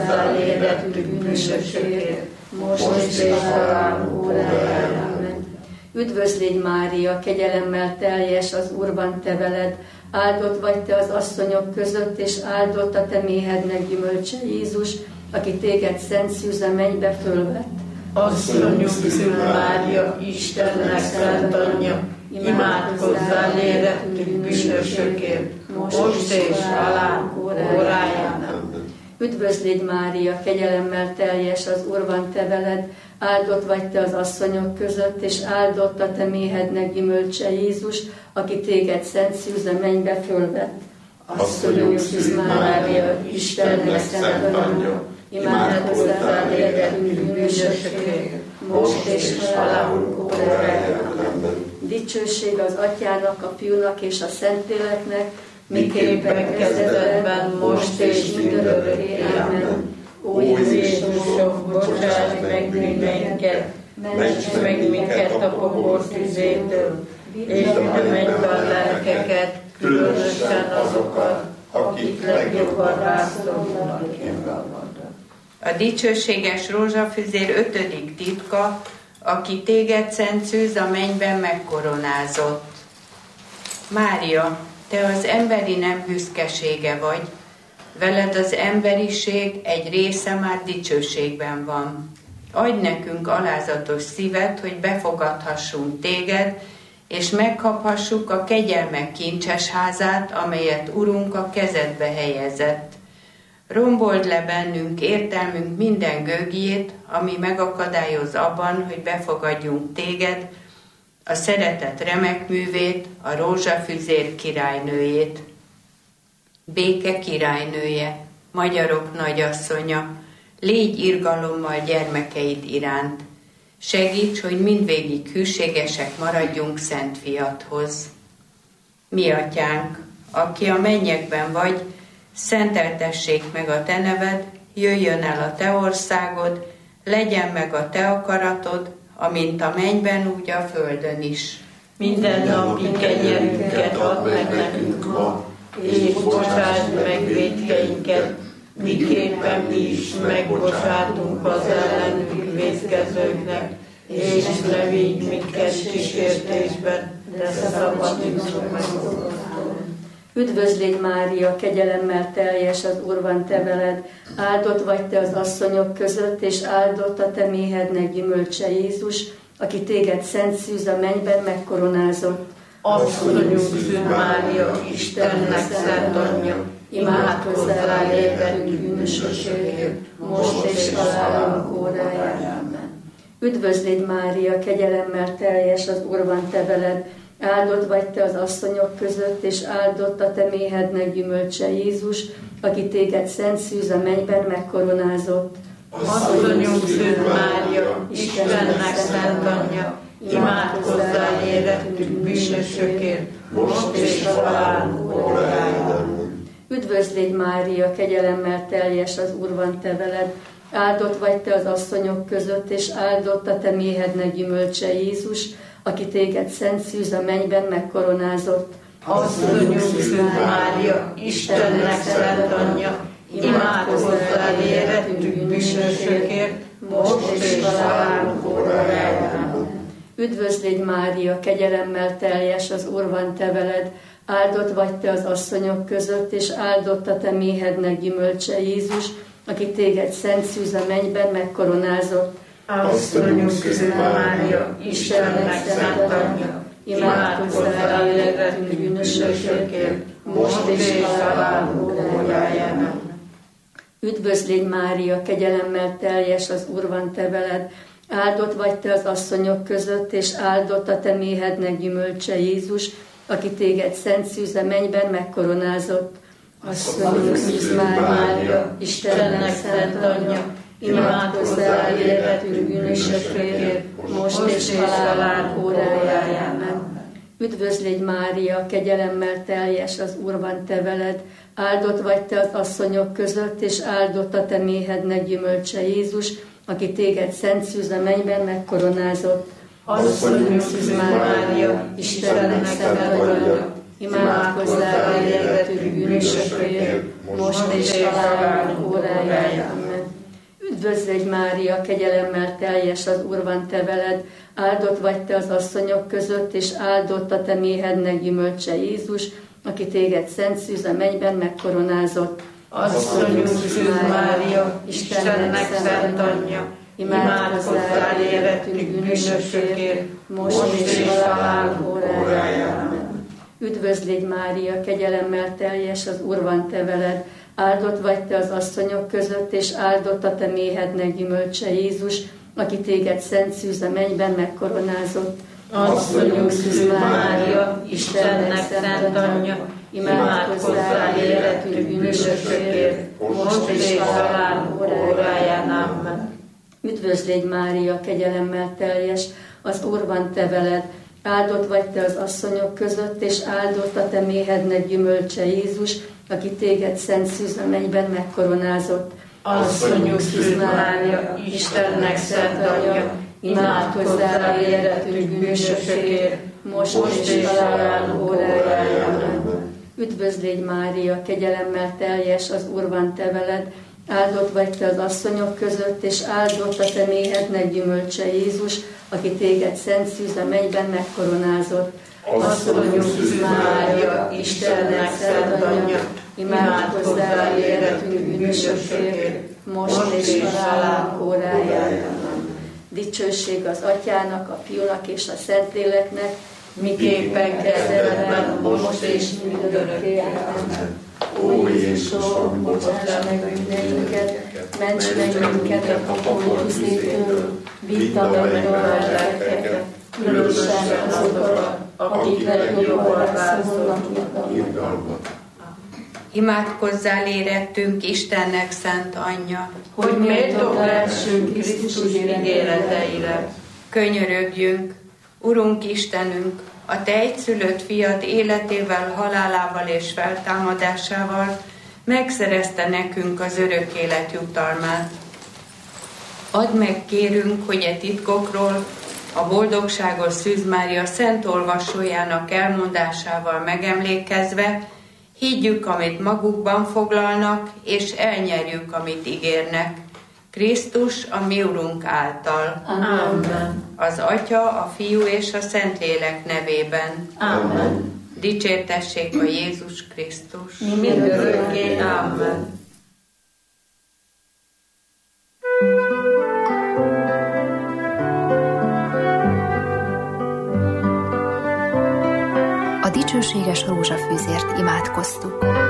imádkozzál életünk bűnösökért, most és halálunk óráján. Amen. Üdvözl légy Mária, kegyelemmel teljes, az Úr van te veled, áldott vagy te az asszonyok között, és áldott a te méhednek gyümölcse Jézus, aki téged szent szűz a mennybe fölvett. Asszonyunk Szűz Mária, Istennek szent anyja, imádkozzál életünk bűnösökért, most és halálunk óráján. Üdvözl légy Mária, kegyelemmel teljes, az Úr van te veled, áldott vagy te az asszonyok között, és áldott a te méhednek gyümölcse Jézus, aki téged szent szűz a mennybe fölvett. Asszonyunk Szűz Mária, Istennek szent anyja, imádkozzál életünk bűnösökért, most és halálunk óráján. Dicsőség az Atyának, a Fiúnak és a Szentléleknek, miképpen kezdetben, most és mindörökké. Amen. Ó Jézusok, bocsáss meg bűneinket, ments meg minket a pokol tüzétől, és vidd mennybe a lelkeket, különösen azokat, akik legjobban rászorulnak. A dicsőséges rózsafüzér 5. titka, aki téged szent szűz a mennyben megkoronázott. Mária, te az emberi nem büszkesége vagy, veled az emberiség egy része már dicsőségben van. Adj nekünk alázatos szívet, hogy befogadhassunk téged, és megkaphassuk a kegyelmek kincses házát, amelyet Urunk a kezedbe helyezett. Rombold le bennünk értelmünk minden gőgjét, ami megakadályoz abban, hogy befogadjunk téged, a szeretet remek művét, a rózsafüzér királynőjét. Béke királynője, magyarok nagyasszonya, légy irgalommal gyermekeid iránt. Segíts, hogy mindvégig hűségesek maradjunk Szent Fiadhoz. Mi Atyánk, aki a mennyekben vagy, szenteltessék meg a te neved, jöjjön el a te országod, legyen meg a te akaratod, amint a mennyben, úgy a földön is. Minden napi kenyerünket add meg nekünk ma, és bocsásd meg vétkeinket, miképpen mi is megbocsátunk az ellenünk vétkezőknek, és ne vigy minket kísértésben, de szabadíts meg. Üdvözl légy Mária, kegyelemmel teljes, az Úr van te veled, áldott vagy te az asszonyok között, és áldott a te méhednek gyümölcse Jézus, aki téged szent szűz a mennyben megkoronázott. Asszonyunk Szűz Mária, Istennek szent anyja, imádkozzál életünk bűnösökért, most és halálunk óráján. Üdvözl légy Mária, kegyelemmel teljes, az Úr van te veled, áldott vagy te az asszonyok között, és áldott a te méhednek gyümölcse Jézus, aki téged szent szűz a mennyben megkoronázott. Asszonyunk Szűz Mária, Istennek szent anyja, imádkozzál életünk bűnösökért, most és halálunk óráján. Üdvözl légy Mária, kegyelemmel teljes, az Úr van te veled, áldott vagy te az asszonyok között, és áldott a te méhednek gyümölcse Jézus, aki téged szent szűz a mennyben megkoronázott. Asszonyunk Szűz Mária, Istennek szent anyja, imádkozzál életünk bűnösökért, most és halálunk óráján. Üdvözl légy Mária, kegyelemmel teljes, az Úr van te veled, áldott vagy te az asszonyok között, és áldott a te méhednek gyümölcse Jézus, aki téged szent szűz a mennyben megkoronázott. Asszonyunk Szűz Mária, Istennek szent anyja, imádkozzál életünk bűnösökért, most és halálunk óráján. Üdvözl légy Mária, kegyelemmel teljes, az Úr van te veled, áldott vagy te az asszonyok között, és áldott a te méhednek gyümölcse Jézus, aki téged szent szűz a mennyben megkoronázott. Asszonyunk Szűz Mária, Istennek szent anyja, imádkozzál életünk bűnösökért, most és halálunk óráján. Üdvözl légy Mária, kegyelemmel teljes, az Úr van te veled, áldott vagy te az asszonyok között, és áldott a te méhednek gyümölcse Jézus, aki téged szent szűz a mennyben megkoronázott. Asszonyunk Szűz Mária, Istennek szent anyja, imádkozzál életünk bűnösökért, most és halálunk óráján. Üdvözlégy Mária, kegyelemmel teljes, az Úr van te veled, áldott vagy te az asszonyok között, és áldott a te méhednek gyümölcse Jézus, aki téged szent szűz a mennyben megkoronázott. Asszonyunk Szűz Mária, Istennek szent anyja, imádkozzál értünk bűnösökért, most és halálunk óráján. Üdvözlégy Mária, kegyelemmel teljes, az Úr van te veled, áldott vagy te az asszonyok között, és áldott a te méhednek gyümölcse Jézus, aki téged szent szűz a mennyben megkoronázott. Asszonyunk Szűz Mária, Istennek szent anyja, imádkozzál értünk bűnösökért, most és halálunk óráján. Amen. Üdvözlégy Mária, kegyelemmel teljes, az Úr van te veled, áldott vagy te az asszonyok között, és áldott a te méhednek gyümölcse Jézus, aki téged szent szűz a mennyben megkoronázott. Asszonyunk Szűz Mária, Istennek szent anyja, imádkozzál értünk bűnösökért, most és halálunk óráján. Üdvözlégy Mária, kegyelemmel teljes, az Úr van te veled, áldott vagy te az asszonyok között, és áldott a te méhednek gyümölcse Jézus, aki téged szent szűz a mennyben megkoronázott. Asszonyunk Szűz Mária, Istennek szent anyja, imádkozzál értünk bűnösökért, most és halálunk óráján. Dicsőség az Atyának, a Fiúnak és a Szentléleknek, miképpen kezdetben, most és mindörökké. Amen. Ó Jézusom, bocsáss meg bűneinket, ments meg minket a pokol tüzétől, vidd a mennybe a lelkeket, különösen azokat, akik legjobban rászorulnak irgalmat. Imádkozzál érettünk Istennek szent anyja, hogy méltók lehessünk Krisztus ígéreteire. Könyörögjünk, Urunk Istenünk, a te egyszülött fiad életével, halálával és feltámadásával megszerezte nekünk az örök élet jutalmát. Add meg, kérünk, hogy e titkokról a boldogságos Szűz Mária szent olvasójának elmondásával megemlékezve higgyük, amit magukban foglalnak, és elnyerjük, amit ígérnek. Krisztus, a mi Urunk által. Amen. Az Atya, a Fiú és a Szentlélek nevében. Amen. Dicsértessék a Jézus Krisztus. Mindörökké. Amen. A dicsőséges rózsafűzért imádkoztuk.